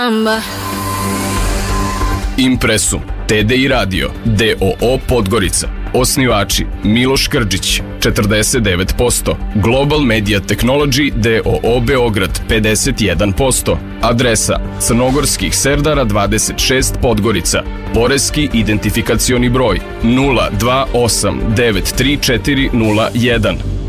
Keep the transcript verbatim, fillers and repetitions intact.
Impresum, T D I Radio, D O O Podgorica. Osnivači Miloš Krđić, četrdeset devet posto. Global Media Technology D O O Beograd, pedeset jedan posto. Adresa Crnogorskih Serdara dvadeset šest Podgorica. Poreski identifikacioni broj nula dva osam devet tri četiri nula jedan.